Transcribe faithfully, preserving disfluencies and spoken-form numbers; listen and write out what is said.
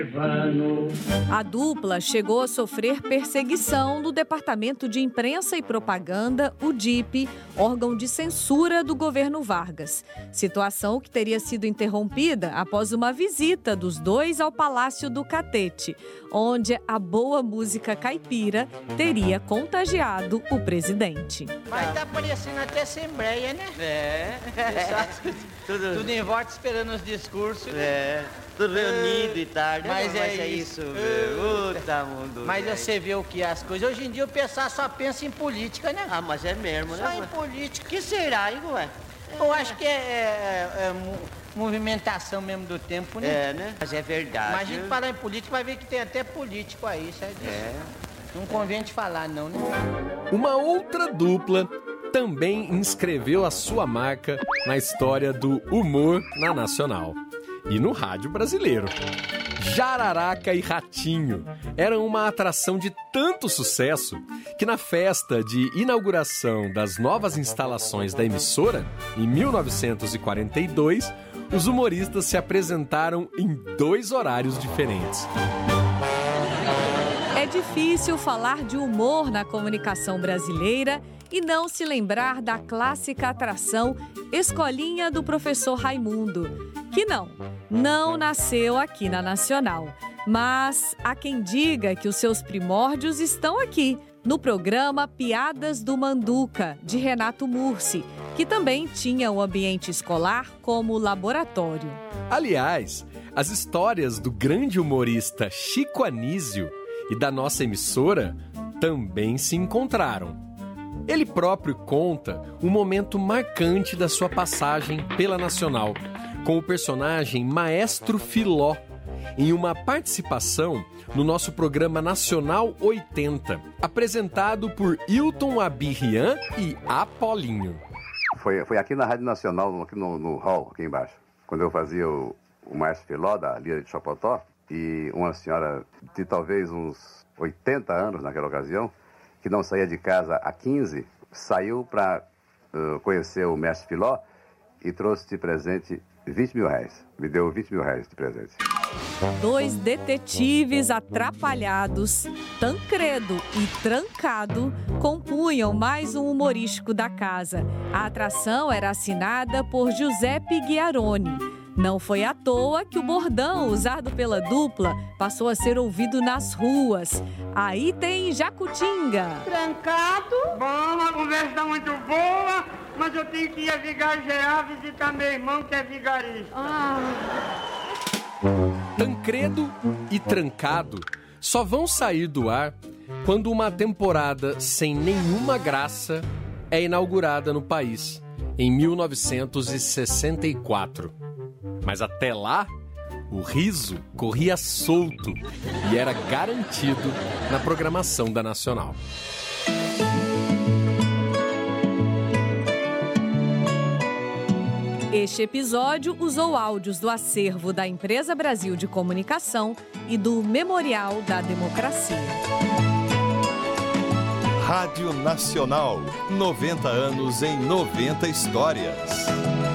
A dupla chegou a sofrer perseguição do Departamento de Imprensa e Propaganda, o D I P, órgão de censura do governo Vargas. Situação que teria sido interrompida após uma visita dos dois ao Palácio do Catete, onde a boa música caipira teria contagiado o presidente. Mas tá parecendo até Assembleia, né? É. tudo, tudo em volta esperando os discursos. É. Tudo reunido e tarde. Mas, mas é, é isso. isso, meu. Puta mundo. Mas velho. você vê o que é as coisas. Hoje em dia o pessoal só pensa em política, né? Ah, mas é mesmo, Só né? em política. Que será, hein, ué? Eu acho que é, é, é movimentação mesmo do tempo, né? É, né? Mas é verdade. Mas a gente falar em política vai ver que tem até político aí, sabe? É. Não convém te falar, não, né? Uma outra dupla também inscreveu a sua marca na história do humor na Nacional e no rádio brasileiro. Jararaca e Ratinho eram uma atração de tanto sucesso que na festa de inauguração das novas instalações da emissora, em mil novecentos e quarenta e dois, os humoristas se apresentaram em dois horários diferentes. É difícil falar de humor na comunicação brasileira e não se lembrar da clássica atração Escolinha do Professor Raimundo, que não, não nasceu aqui na Nacional. Mas há quem diga que os seus primórdios estão aqui, no programa Piadas do Manduca, de Renato Mursi, que também tinha o ambiente escolar como laboratório. Aliás, as histórias do grande humorista Chico Anísio e da nossa emissora também se encontraram. Ele próprio conta um momento marcante da sua passagem pela Nacional, com o personagem Maestro Filó, em uma participação no nosso programa Nacional oitenta, apresentado por Hilton Abirrian e Apolinho. Foi, foi aqui na Rádio Nacional, aqui no, no hall, aqui embaixo, quando eu fazia o, o Maestro Filó, da Lira de Chapotó, e uma senhora de talvez uns oitenta anos naquela ocasião, que não saía de casa há quinze, saiu para uh, conhecer o Mestre Filó e trouxe de presente vinte mil reais. Me deu vinte mil reais de presente. Dois detetives atrapalhados, Tancredo e Trancado, compunham mais um humorístico da casa. A atração era assinada por Giuseppe Ghiaroni. Não foi à toa que o bordão usado pela dupla passou a ser ouvido nas ruas. Aí tem Jacutinga. Trancado? Bom, a conversa está muito boa, mas eu tenho que ir a vigagear visitar meu irmão que é vigarista. Ah. Tancredo e Trancado só vão sair do ar quando uma temporada sem nenhuma graça é inaugurada no país, em mil novecentos e sessenta e quatro. Mas até lá, o riso corria solto e era garantido na programação da Nacional. Este episódio usou áudios do acervo da Empresa Brasil de Comunicação e do Memorial da Democracia. Rádio Nacional, noventa anos em noventa histórias.